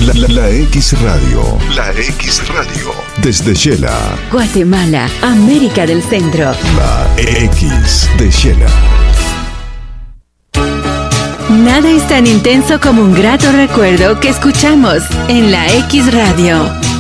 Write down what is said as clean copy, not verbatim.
La X Radio. La X Radio. Desde Shela. Guatemala, América del Centro. La X de Shela. Nada es tan intenso como un grato recuerdo que escuchamos en la X Radio.